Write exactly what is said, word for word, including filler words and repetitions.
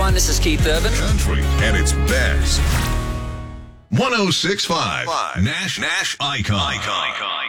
everyone. This is Keith Urban. Country and its best. one oh six point five Nash Nash Icon. Icon.